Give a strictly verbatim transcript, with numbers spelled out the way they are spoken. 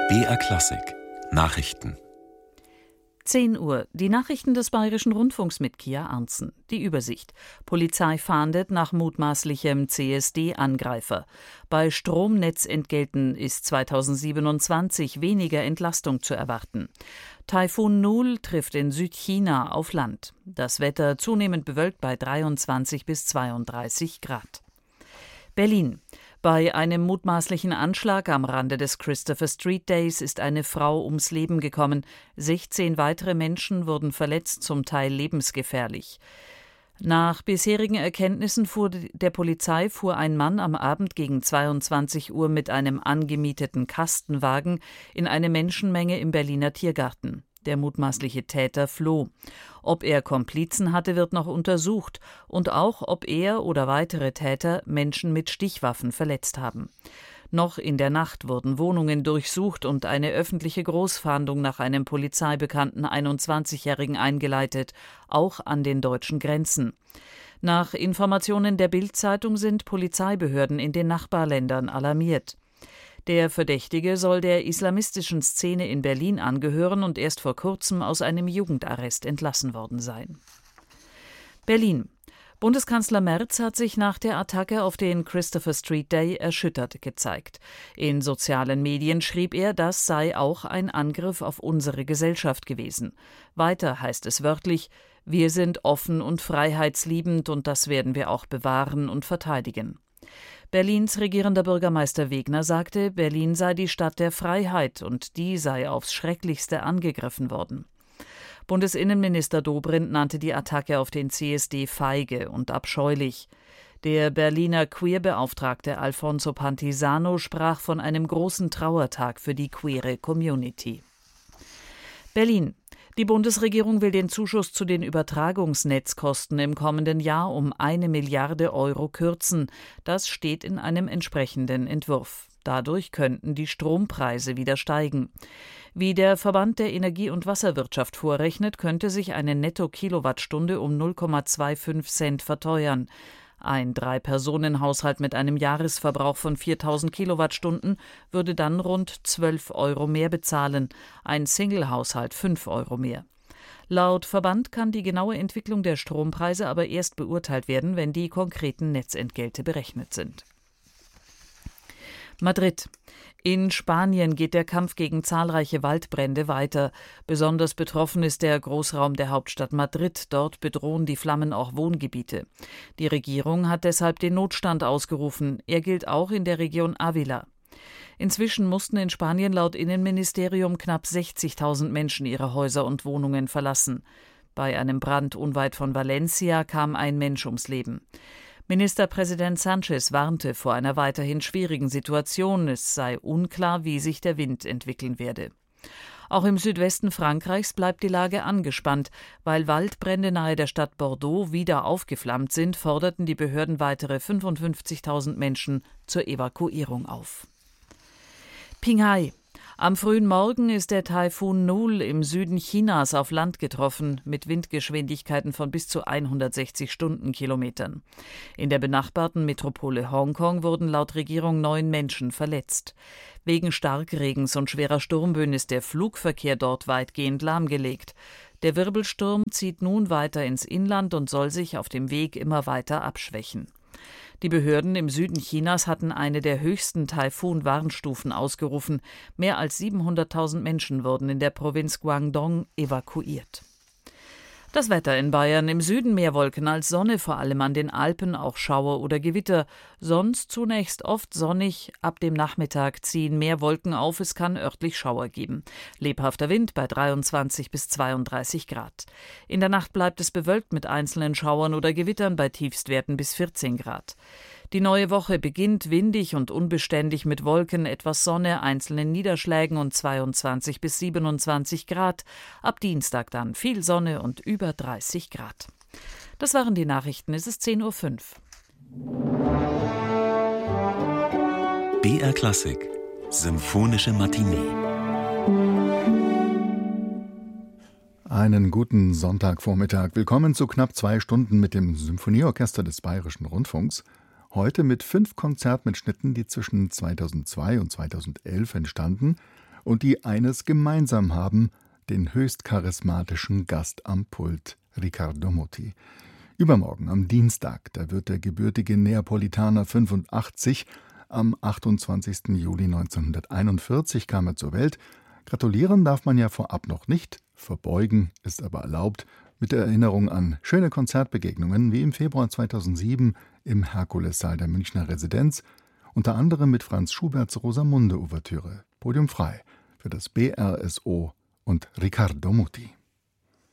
B R Klassik Nachrichten. zehn Uhr. Die Nachrichten des Bayerischen Rundfunks mit Kia Arntzen. Die Übersicht. Polizei fahndet nach mutmaßlichem C S D-Angreifer. Bei Stromnetzentgelten ist zweitausendsiebenundzwanzig weniger Entlastung zu erwarten. Taifun Nul trifft in Südchina auf Land. Das Wetter zunehmend bewölkt bei dreiundzwanzig bis zweiunddreißig Grad. Berlin. Bei einem mutmaßlichen Anschlag am Rande des Christopher Street Days ist eine Frau ums Leben gekommen. sechzehn weitere Menschen wurden verletzt, zum Teil lebensgefährlich. Nach bisherigen Erkenntnissen fuhr der Polizei fuhr ein Mann am Abend gegen zweiundzwanzig Uhr mit einem angemieteten Kastenwagen in eine Menschenmenge im Berliner Tiergarten. Der mutmaßliche Täter floh. Ob er Komplizen hatte, wird noch untersucht. Und auch, ob er oder weitere Täter Menschen mit Stichwaffen verletzt haben. Noch in der Nacht wurden Wohnungen durchsucht und eine öffentliche Großfahndung nach einem polizeibekannten einundzwanzigjährigen eingeleitet, auch an den deutschen Grenzen. Nach Informationen der Bild-Zeitung sind Polizeibehörden in den Nachbarländern alarmiert. Der Verdächtige soll der islamistischen Szene in Berlin angehören und erst vor kurzem aus einem Jugendarrest entlassen worden sein. Berlin. Bundeskanzler Merz hat sich nach der Attacke auf den Christopher Street Day erschüttert gezeigt. In sozialen Medien schrieb er, das sei auch ein Angriff auf unsere Gesellschaft gewesen. Weiter heißt es wörtlich: Wir sind offen und freiheitsliebend und das werden wir auch bewahren und verteidigen. Berlins regierender Bürgermeister Wegner sagte, Berlin sei die Stadt der Freiheit und die sei aufs Schrecklichste angegriffen worden. Bundesinnenminister Dobrindt nannte die Attacke auf den C S D feige und abscheulich. Der Berliner Queerbeauftragte Alfonso Pantisano sprach von einem großen Trauertag für die queere Community. Berlin. Die Bundesregierung will den Zuschuss zu den Übertragungsnetzkosten im kommenden Jahr um eine Milliarde Euro kürzen. Das steht in einem entsprechenden Entwurf. Dadurch könnten die Strompreise wieder steigen. Wie der Verband der Energie- und Wasserwirtschaft vorrechnet, könnte sich eine Netto-Kilowattstunde um null Komma fünfundzwanzig Cent verteuern. Ein Drei-Personen-Haushalt mit einem Jahresverbrauch von viertausend Kilowattstunden würde dann rund zwölf Euro mehr bezahlen, ein Single-Haushalt fünf Euro mehr. Laut Verband kann die genaue Entwicklung der Strompreise aber erst beurteilt werden, wenn die konkreten Netzentgelte berechnet sind. Madrid. In Spanien geht der Kampf gegen zahlreiche Waldbrände weiter. Besonders betroffen ist der Großraum der Hauptstadt Madrid. Dort bedrohen die Flammen auch Wohngebiete. Die Regierung hat deshalb den Notstand ausgerufen. Er gilt auch in der Region Ávila. Inzwischen mussten in Spanien laut Innenministerium knapp sechzigtausend Menschen ihre Häuser und Wohnungen verlassen. Bei einem Brand unweit von Valencia kam ein Mensch ums Leben. Ministerpräsident Sánchez warnte vor einer weiterhin schwierigen Situation. Es sei unklar, wie sich der Wind entwickeln werde. Auch im Südwesten Frankreichs bleibt die Lage angespannt. Weil Waldbrände nahe der Stadt Bordeaux wieder aufgeflammt sind, forderten die Behörden weitere fünfundfünfzigtausend Menschen zur Evakuierung auf. Qinghai. Am frühen Morgen ist der Taifun Nul im Süden Chinas auf Land getroffen, mit Windgeschwindigkeiten von bis zu hundertsechzig Stundenkilometern. In der benachbarten Metropole Hongkong wurden laut Regierung neun Menschen verletzt. Wegen Starkregens und schwerer Sturmböen ist der Flugverkehr dort weitgehend lahmgelegt. Der Wirbelsturm zieht nun weiter ins Inland und soll sich auf dem Weg immer weiter abschwächen. Die Behörden im Süden Chinas hatten eine der höchsten Taifun-Warnstufen ausgerufen. Mehr als siebenhunderttausend Menschen wurden in der Provinz Guangdong evakuiert. Das Wetter in Bayern: im Süden mehr Wolken als Sonne, vor allem an den Alpen auch Schauer oder Gewitter. Sonst zunächst oft sonnig, ab dem Nachmittag ziehen mehr Wolken auf, es kann örtlich Schauer geben. Lebhafter Wind bei dreiundzwanzig bis zweiunddreißig Grad. In der Nacht bleibt es bewölkt mit einzelnen Schauern oder Gewittern bei Tiefstwerten bis vierzehn Grad. Die neue Woche beginnt windig und unbeständig mit Wolken, etwas Sonne, einzelnen Niederschlägen und zweiundzwanzig bis siebenundzwanzig Grad. Ab Dienstag dann viel Sonne und über dreißig Grad. Das waren die Nachrichten. Es ist zehn Uhr fünf. B R Klassik Symphonische Matinee. Einen guten Sonntagvormittag. Willkommen zu knapp zwei Stunden mit dem Symphonieorchester des Bayerischen Rundfunks. Heute mit fünf Konzertmitschnitten, die zwischen zweitausendzwei und zweitausendelf entstanden und die eines gemeinsam haben, den höchst charismatischen Gast am Pult, Riccardo Muti. Übermorgen, am Dienstag, da wird der gebürtige Neapolitaner fünfundachtzig. Am achtundzwanzigsten Juli neunzehnhunderteinundvierzig kam er zur Welt. Gratulieren darf man ja vorab noch nicht, verbeugen ist aber erlaubt, mit der Erinnerung an schöne Konzertbegegnungen wie im Februar zweitausendsieben im Herkulessaal der Münchner Residenz, unter anderem mit Franz Schuberts Rosamunde-Ouvertüre. Podium frei für das B R S O und Riccardo Muti.